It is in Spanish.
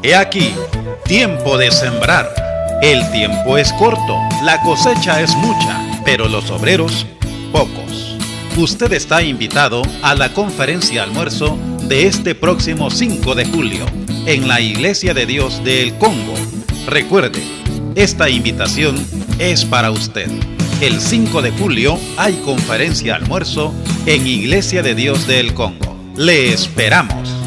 He aquí, tiempo de sembrar. El tiempo es corto, la cosecha es mucha, pero los obreros, pocos. Usted está invitado a la conferencia almuerzo de este próximo 5 de julio en la Iglesia de Dios de El Congo. Recuerde, esta invitación es para usted. El 5 de julio hay conferencia almuerzo en Iglesia de Dios de El Congo. Le esperamos.